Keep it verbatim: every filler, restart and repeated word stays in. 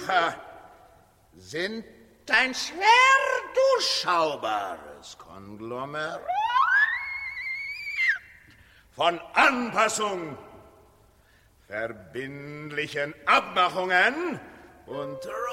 Macher sind ein schwer durchschaubares Konglomerat von Anpassung, verbindlichen Abmachungen und